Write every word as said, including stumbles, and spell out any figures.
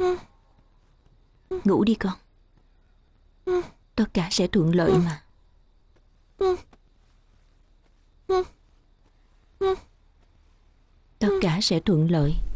Ngủ đi con. Tất cả sẽ thuận lợi mà. Tất cả sẽ thuận lợi.